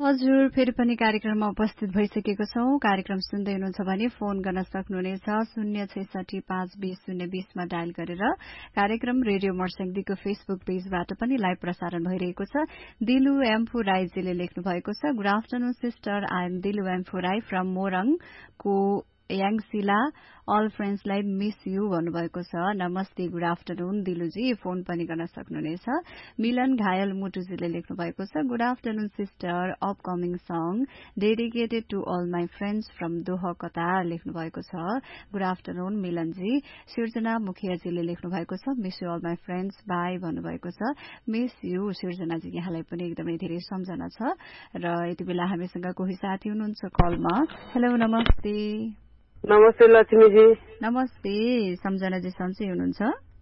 हजुर, फेरि पनि कार्यक्रममा उपस्थित भइसकेको छौं। कार्यक्रम सुन्दै हुनुहुन्छ भने फोन गर्न सक्नुहुनेछ 066522020 मा डायल गरेर। कार्यक्रम रेडियो मर्स्याङदीको फेसबुक पेजबाट पनि लाइभ प्रसारण भइरहेको छ। दिलु एम्फू राईजीले लेख्नु भएको छ, good afternoon sister, I am Dilu एम्फू Rai from Morang को याङसिला, अल फ्रेन्ड्सलाई मिस यू भन्नुभएको छ। नमस्ते, गुड आफ्टरनुन दिलुजी, फोन पनि गर्न सक्नुहुनेछ। मिलन घायल मुटुजीले लेख्नु भएको छ, good afternoon sister, upcoming song dedicated to all my friends from दोहकता लेख्नु भएको छ। Good afternoon Milan ji. सिर्जना मुखियाजीले लेख्नु भएको छ, miss you all my friends, by भन्नुभएको छ। मिस यू सिर्जनाजी, यहाँलाई पनि एकदमै धेरै सम्झना छ। र यति बेला हामीसँग कोही साथी हुनुहुन्छ कलमा। हेलो, नमस्ते। नमस्ते लक्ष्मीजी। नमस्ते, सम्झनाजी सन्चै हुनुहुन्छ?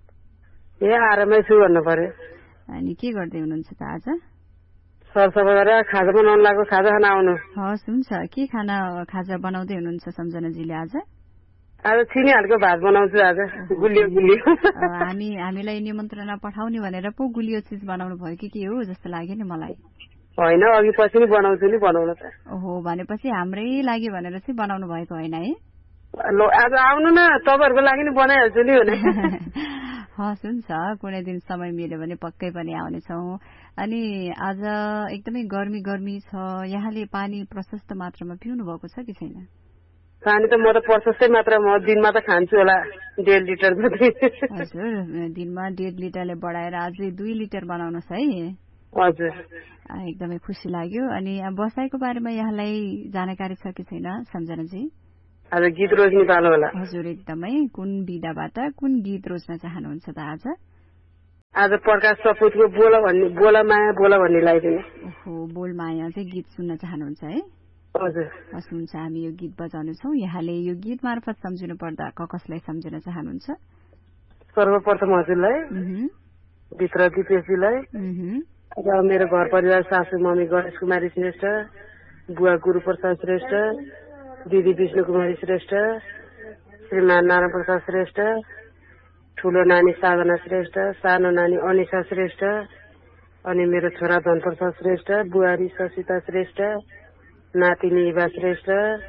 आरामै छु भन्नु पर्यो। अनि के गर्दै हुनुहुन्छ त आज? सरसफाइ गरेर खाजा बनाउनु लाग्यो, खाजा खान आउनु। हस्, हुन्छ। के खाजा बनाउँदै हुनुहुन्छ सम्झनाजीले आज? आज चिनी हालको भात बनाउँछु आज, गुलियो गुलियो। हामीलाई निमन्त्रणा पठाउने भनेर पो गुलियो चिज बनाउनु भयो कि के हो जस्तो लाग्यो नि मलाई। होइन, अघि पछि नि बनाउँछु नि बनाउन त। ओहो, भनेपछि हाम्रै लागि भनेर चाहिँ बनाउनु भएको होइन है? आज आउनु न, तपाईँहरूको लागि नि बनाइहाल्छु नि भने। हस्, हुन्छ। कुनै दिन समय मिल्यो भने पक्कै पनि आउनेछौँ। अनि आज एकदमै गर्मी छ, यहाँले पानी प्रशस्त मात्रामा पिउनु भएको छ कि छैन? पानी त म त प्रशस्तै मात्रामा दिनमा त खान्छु होला 1.5 लिटर जति। हजुर, दिनमा 1.5 लिटरले बढाएर अझै 2 लिटर बनाउनुहोस् है। हजुर, एकदमै खुसी लाग्यो। अनि बसाइको बारेमा यहाँलाई जानकारी छ कि छैन सम्झनाजी? आज गीत रोज्ने पालो होला। हजुर, एकदमै। कुन विधाबाट कुन गीत रोज्न चाहनुहुन्छ त आज? आज प्रकाश सपुतको बोला माया बोला भन्ने लगाइदिने। ओहो, बोल माया चाहिँ गीत सुन्न चाहनुहुन्छ है? हजुर, हस्, हुन्छ। हामी यो गीत बजाउनेछौँ। यहाँले यो गीत मार्फत सम्झिनु पर्दा कसलाई सम्झिन चाहनुहुन्छ? सर्वप्रथम हजुरलाई, भित्र दिपेशजीलाई, र मेरो घर परिवार सासू मम्मी गणेश कुमारी श्रेष्ठ, बुवा गुरुप्रसाद श्रेष्ठ, दिदी विष्णु कुमारी श्रेष्ठ, श्रीमान नारायण प्रसाद श्रेष्ठ, ठुलो नानी साधना श्रेष्ठ, सानो नानी अनिसा श्रेष्ठ, अनि मेरो छोरा धनप्रसाद श्रेष्ठ, बुहारी ससिता श्रेष्ठ, नातिनी इभा श्रेष्ठ,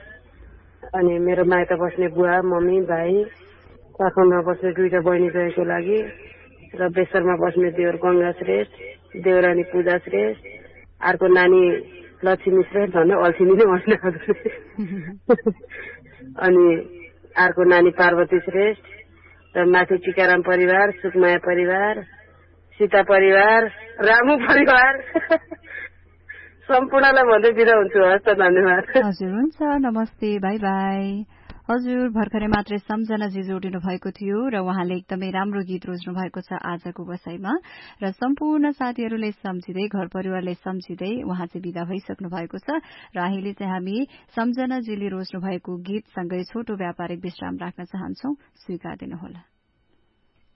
अनि मेरो माइत बस्ने बुवा मम्मी भाइ, काठमाडौँमा बस्ने 2टा बहिनी गएको लागि, र बेसरमा बस्ने देवर गंगा श्रेष्ठ, देवरानी पूजा श्रेष्ठ, अर्को नानी लक्ष्मी श्रेष्ठ भन्ने अल्छिनी नै भन्ने। अनि अर्को नानी पार्वती श्रेष्ठ, र माथि टिकाराम परिवार, सुकमाया परिवार, सीता परिवार, रामु परिवार, सम्पूर्णलाई भन्दै बिदा हुन्छु। हस् त, धन्यवाद। हजुर, हुन्छ। नमस्ते, बाई बाई। हजुर, भर्खरै मात्रै सम्झनाजी जोडिनु भएको थियो र उहाँले एकदमै राम्रो गीत रोज्नु भएको छ आजको बसाइमा। र सम्पूर्ण साथीहरूले सम्झिँदै, घर परिवारले सम्झिँदै उहाँ चाहिँ विदा भइसक्नु भएको छ। र अहिले चाहिँ हामी सम्झनाजीले रोज्नु भएको गीतसँगै छोटो व्यापारिक विश्राम राख्न चाहन्छौ। स्वीकार दिनुहोला।